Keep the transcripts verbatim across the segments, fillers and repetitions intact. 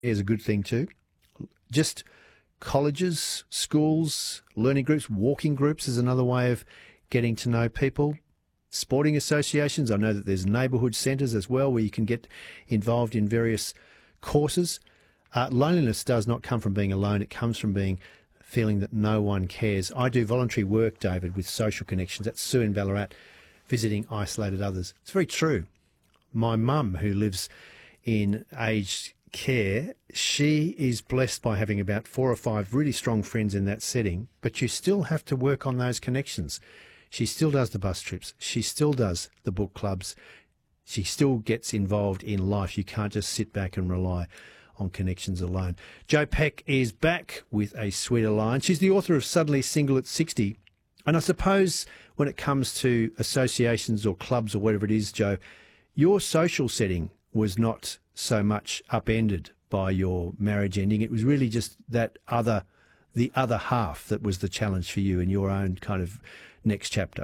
is a good thing too. Just colleges, schools, learning groups, walking groups is another way of getting to know people. Sporting associations. I know that there's neighbourhood centres as well where you can get involved in various courses. Uh, loneliness does not come from being alone. It comes from being feeling that no one cares. I do voluntary work, David, with Social Connections at Sue in Ballarat, visiting isolated others. It's very true. My mum, who lives in aged care, she is blessed by having about four or five really strong friends in that setting, but you still have to work on those connections. She still does the bus trips. She still does the book clubs. She still gets involved in life. You can't just sit back and rely on connections alone. Jo Peck is back with A Sweeter Line. She's the author of Suddenly Single at sixty. And I suppose when it comes to associations or clubs or whatever it is, Jo, your social setting was not so much upended by your marriage ending. It was really just that other, the other half that was the challenge for you in your own kind of next chapter.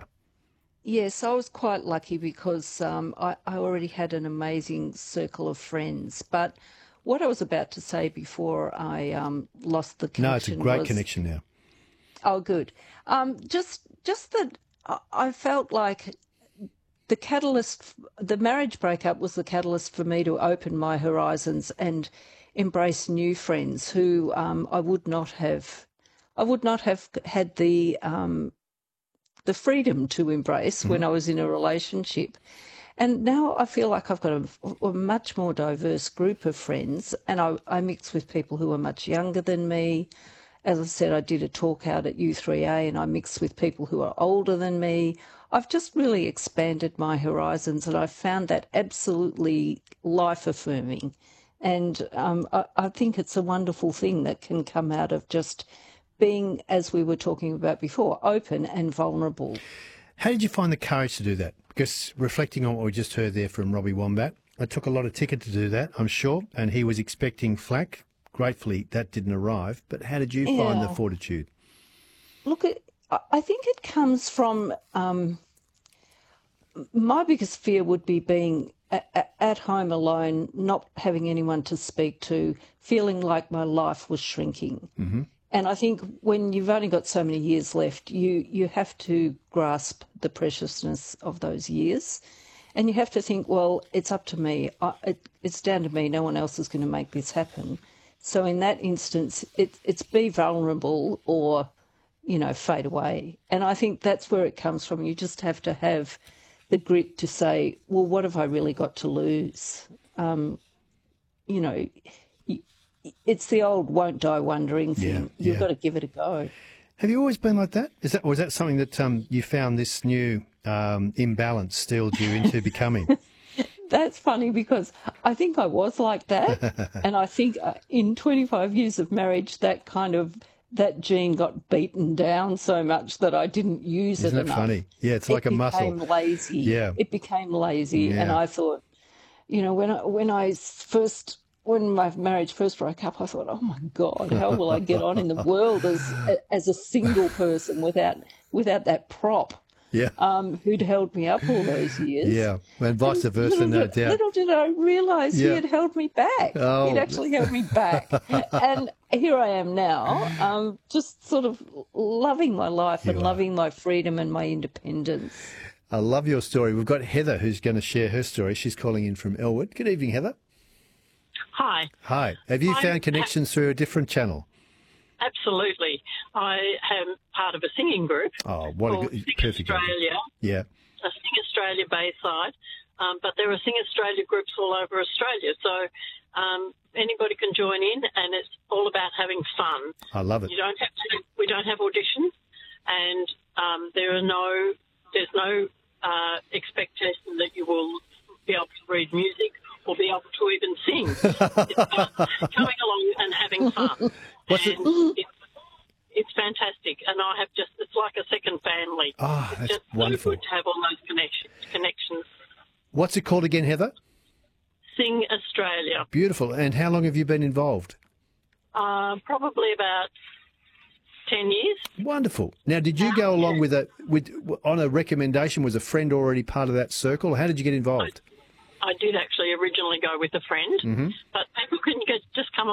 Yes, I was quite lucky because um, I, I already had an amazing circle of friends. But what I was about to say before I um, lost the connection No, it's a great was, connection now. Oh, good. Um, just, just that I- I felt like the catalyst, the marriage breakup was the catalyst for me to open my horizons and embrace new friends who um, I would not have, I would not have had the um, the freedom to embrace mm-hmm. when I was in a relationship. And now I feel like I've got a, a much more diverse group of friends, and I, I mix with people who are much younger than me. As I said, I did a talk out at U three A, and I mix with people who are older than me. I've just really expanded my horizons, and I've found that absolutely life-affirming. And um, I, I think it's a wonderful thing that can come out of just being, as we were talking about before, open and vulnerable. How did you find the courage to do that? Because reflecting on what we just heard there from Robbie Wombat, it took a lot of ticket to do that, I'm sure, and he was expecting flack. Gratefully, that didn't arrive. But how did you Yeah. find the fortitude? Look, it, I think it comes from um, my biggest fear would be being a, a, at home alone, not having anyone to speak to, feeling like my life was shrinking. Mm-hmm. And I think when you've only got so many years left, you, you have to grasp the preciousness of those years. And you have to think, well, it's up to me. I, it, it's down to me. No one else is going to make this happen. So in that instance, it, it's be vulnerable or, you know, fade away. And I think that's where it comes from. You just have to have the grit to say, well, what have I really got to lose? Um, you know, it's the old won't die wondering thing. Yeah, You've yeah. got to give it a go. Have you always been like that? Is that, or is that something that um, you found this new um, imbalance steeled you into becoming? That's funny because I think I was like that. And I think in twenty-five years of marriage, that kind of, that gene got beaten down so much that I didn't use Isn't it it enough. funny? Yeah, it's like it a muscle. It became lazy. Yeah. It became lazy. Yeah. And I thought, you know, when I, when I first, when my marriage first broke up, I thought, oh my God, how will I get on in the world as as a single person without without that prop? Yeah. Um, who'd held me up all those years. Yeah, and vice And versa, little no did, doubt. Little did I realise Yeah. he had held me back. Oh. He'd actually held me back. And here I am now, um, just sort of loving my life You and are. loving my freedom and my independence. I love your story. We've got Heather who's going to share her story. She's calling in from Elwood. Good evening, Heather. Hi. Hi. Have you I'm- found connections through a different channel? Absolutely. I am part of a singing group Oh, what a called good, Sing perfect. Australia, Yeah. a Sing Australia Bayside, um, but there are Sing Australia groups all over Australia, so um, anybody can join in, and it's all about having fun. I love it. You don't have to. We don't have auditions, and um, there are no. There's no uh, expectation that you will be able to read music or be able to even sing. It's about coming along and having fun. What's it? and it's, it's fantastic, and I have just, it's like a second family. Ah, it's that's just wonderful. so good to have all those connections. connections. What's it called again, Heather? Sing Australia. Beautiful. And how long have you been involved? Uh, probably about ten years. Wonderful. Now, did you go along Yeah. with a with on a recommendation? Was a friend already part of that circle? How did you get involved? I did actually originally go with a friend, Mm-hmm. but people can get, just come